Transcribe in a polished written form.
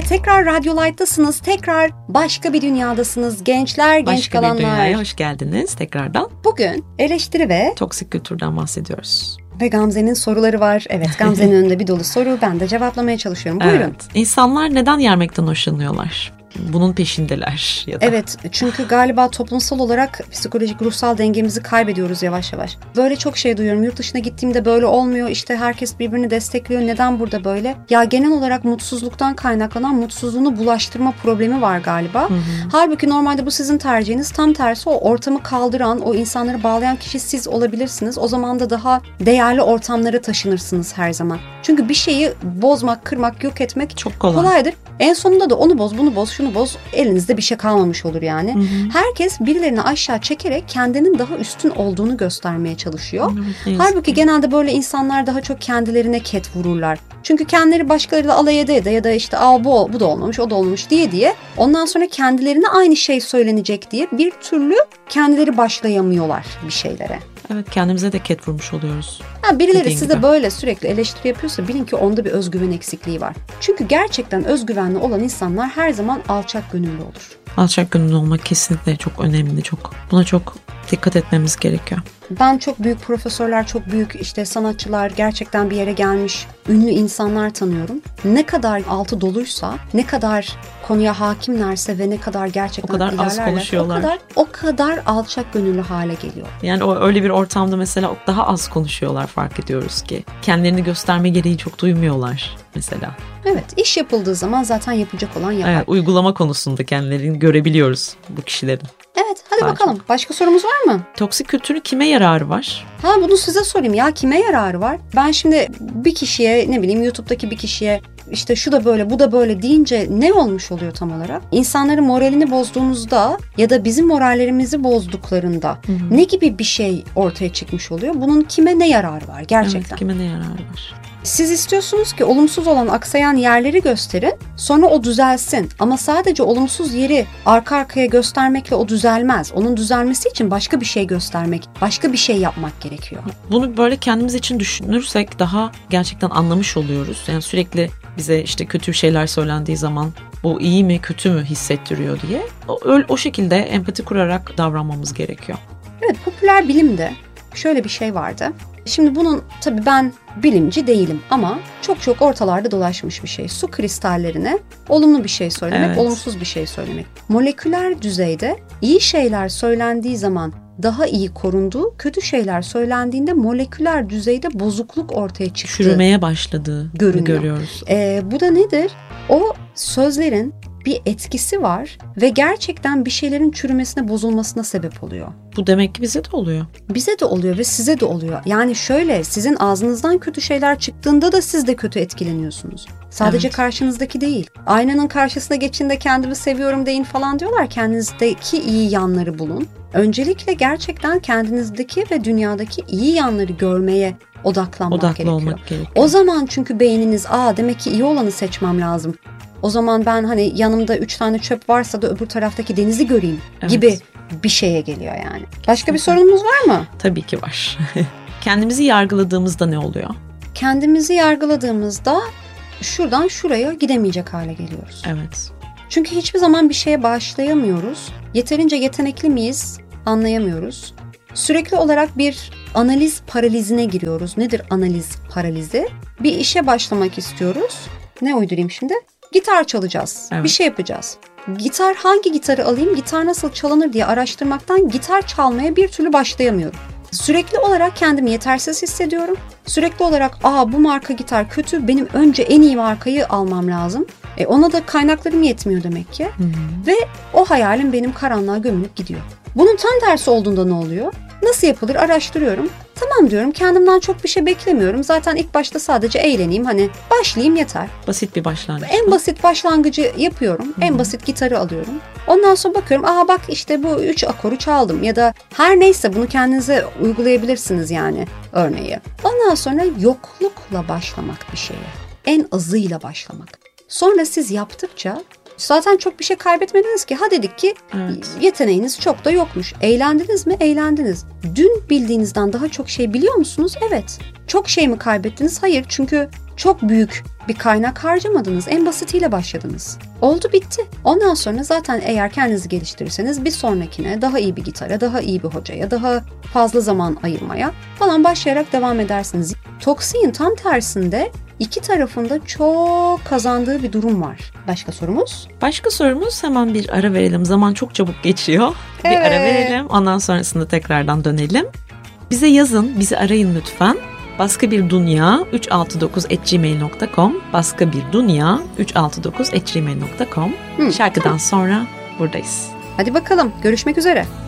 Tekrar Radyo Light'tasınız. Tekrar başka bir dünyadasınız. Gençler, genç kalanlar. Başka bir dünyaya hoş geldiniz tekrardan. Bugün eleştiri ve toksik kültürden bahsediyoruz. Ve Gamze'nin soruları var. Evet, Gamze'nin önünde bir dolu soru. Ben de cevaplamaya çalışıyorum. Buyurun. Evet. İnsanlar neden yermekten hoşlanıyorlar? Bunun peşindeler ya da. Evet, çünkü galiba toplumsal olarak psikolojik, ruhsal dengemizi kaybediyoruz yavaş yavaş. Böyle çok şey duyuyorum. Yurt dışına gittiğimde böyle olmuyor. İşte herkes birbirini destekliyor. Neden burada böyle? Ya genel olarak mutsuzluktan kaynaklanan mutsuzluğunu bulaştırma problemi var galiba. Halbuki normalde bu sizin tercihiniz. Tam tersi, o ortamı kaldıran, o insanları bağlayan kişi siz olabilirsiniz. O zaman da daha değerli ortamlara taşınırsınız her zaman. Çünkü bir şeyi bozmak, kırmak, yok etmek çok kolaydır. En sonunda da onu boz, bunu boz, şunu boz, elinizde bir şey kalmamış olur yani. Herkes birilerini aşağı çekerek kendinin daha üstün olduğunu göstermeye çalışıyor. Halbuki genelde böyle insanlar daha çok kendilerine ket vururlar. Çünkü kendileri başkalarıyla alay ede ya da işte bu da olmamış, o da olmamış diye ondan sonra kendilerine aynı şey söylenecek diye bir türlü kendileri başlayamıyorlar bir şeylere. Evet, kendimize de ket vurmuş oluyoruz. Birileri size böyle sürekli eleştiri yapıyorsa bilin ki onda bir özgüven eksikliği var. Çünkü gerçekten özgüvenli olan insanlar her zaman alçak gönüllü olur. Alçak gönüllü olmak kesinlikle çok önemli. Buna çok dikkat etmemiz gerekiyor. Ben çok büyük profesörler, çok büyük işte sanatçılar, gerçekten bir yere gelmiş ünlü insanlar tanıyorum. Ne kadar altı doluysa, ne kadar konuya hakimlerse ve ne kadar gerçekten o kadar az konuşuyorlar. O kadar alçak gönüllü hale geliyor. Yani öyle bir ortamda mesela daha az konuşuyorlar, fark ediyoruz ki. Kendilerini gösterme gereği çok duymuyorlar mesela. Evet, iş yapıldığı zaman zaten yapacak olan yapar. Evet, uygulama konusunda kendilerini görebiliyoruz bu kişilerin. Evet, hadi bakalım. Başka sorumuz var mı? Toksik kültürün kime yararı var? Bunu size sorayım ya. Kime yararı var? Ben şimdi bir kişiye, ne bileyim YouTube'daki bir kişiye işte şu da böyle, bu da böyle deyince ne olmuş oluyor tam olarak? İnsanların moralini bozduğunuzda ya da bizim morallerimizi bozduklarında ne gibi bir şey ortaya çıkmış oluyor? Bunun kime ne yararı var gerçekten? Evet, kime ne yararı var? Siz istiyorsunuz ki olumsuz olan, aksayan yerleri gösterin, sonra o düzelsin. Ama sadece olumsuz yeri arka arkaya göstermekle o düzelmez. Onun düzelmesi için başka bir şey göstermek, başka bir şey yapmak gerekiyor. Bunu böyle kendimiz için düşünürsek daha gerçekten anlamış oluyoruz. Yani sürekli bize işte kötü şeyler söylendiği zaman bu iyi mi kötü mü hissettiriyor diye o şekilde empati kurarak davranmamız gerekiyor. Evet, popüler bilimde şöyle bir şey vardı. Şimdi bunun tabii ben bilimci değilim ama çok ortalarda dolaşmış bir şey. Su kristallerine olumlu bir şey söylemek, olumsuz bir şey söylemek. Moleküler düzeyde iyi şeyler söylendiği zaman daha iyi korunduğu, kötü şeyler söylendiğinde moleküler düzeyde bozukluk ortaya çıktığı, çürümeye başladığı görüyoruz. Bu da nedir? O sözlerin bir etkisi var ve gerçekten bir şeylerin çürümesine, bozulmasına sebep oluyor. Bu demek ki bize de oluyor. Bize de oluyor ve size de oluyor. Yani şöyle, sizin ağzınızdan kötü şeyler çıktığında da siz de kötü etkileniyorsunuz. Sadece karşınızdaki değil. Aynanın karşısına geçin de kendimi seviyorum deyin falan diyorlar. Kendinizdeki iyi yanları bulun. Öncelikle gerçekten kendinizdeki ve dünyadaki iyi yanları görmeye odaklanmak gerekiyor. Olmak gerekiyor. O zaman çünkü beyniniz demek ki iyi olanı seçmem lazım. O zaman ben hani yanımda 3 tane çöp varsa da öbür taraftaki denizi göreyim gibi bir şeye geliyor yani. Başka bir sorunumuz var mı? Tabii ki var. Kendimizi yargıladığımızda ne oluyor? Kendimizi yargıladığımızda şuradan şuraya gidemeyecek hale geliyoruz. Evet. Çünkü hiçbir zaman bir şeye başlayamıyoruz. Yeterince yetenekli miyiz? Anlayamıyoruz. Sürekli olarak bir analiz paralizine giriyoruz. Nedir analiz paralizi? Bir işe başlamak istiyoruz. Ne uydurayım şimdi? Gitar çalacağız. Evet. Bir şey yapacağız. Hangi gitarı alayım, gitar nasıl çalınır diye araştırmaktan gitar çalmaya bir türlü başlayamıyorum. Sürekli olarak kendimi yetersiz hissediyorum. Sürekli olarak bu marka gitar kötü, benim önce en iyi markayı almam lazım. Ona da kaynaklarım yetmiyor demek ki. Ve o hayalim benim karanlığa gömülüp gidiyor. Bunun tam tersi olduğunda ne oluyor? Nasıl yapılır? Araştırıyorum. Tamam diyorum, kendimden çok bir şey beklemiyorum. Zaten ilk başta sadece eğleneyim, başlayayım yeter. Basit bir başlangıç. En basit başlangıcı yapıyorum. En basit gitarı alıyorum. Ondan sonra bakıyorum, bak işte bu 3 akoru çaldım ya da her neyse, bunu kendinize uygulayabilirsiniz yani örneği. Ondan sonra yoklukla başlamak bir şeye. En azıyla başlamak. Sonra siz yaptıkça zaten çok bir şey kaybetmediniz ki. Dedik ki yeteneğiniz çok da yokmuş. Eğlendiniz mi? Eğlendiniz. Dün bildiğinizden daha çok şey biliyor musunuz? Evet. Çok şey mi kaybettiniz? Hayır. Çünkü çok büyük bir kaynak harcamadınız. En basitiyle başladınız. Oldu bitti. Ondan sonra zaten eğer kendinizi geliştirirseniz bir sonrakine daha iyi bir gitara, daha iyi bir hocaya, daha fazla zaman ayırmaya falan başlayarak devam edersiniz. Toksiğin tam tersinde iki tarafında çok kazandığı bir durum var. Başka sorumuz? Başka sorumuz, hemen bir ara verelim. Zaman çok çabuk geçiyor. Bir ara verelim. Ondan sonrasında tekrardan dönelim. Bize yazın, bizi arayın lütfen. baskabirdunya369@gmail.com baskabirdunya369@gmail.com Şarkıdan sonra buradayız. Hadi bakalım, görüşmek üzere.